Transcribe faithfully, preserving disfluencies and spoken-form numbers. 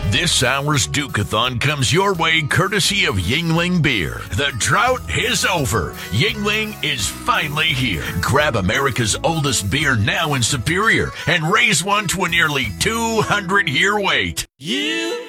This hour's Duke-a-thon comes your way courtesy of Yuengling Beer. The drought is over. Yuengling is finally here. Grab America's oldest beer now in Superior and raise one to a nearly two hundred year wait. You